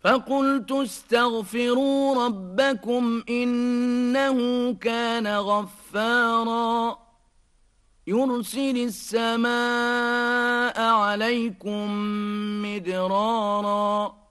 فقلت استغفروا ربكم إنه كان غفارا يرسل السماء عليكم مدرارا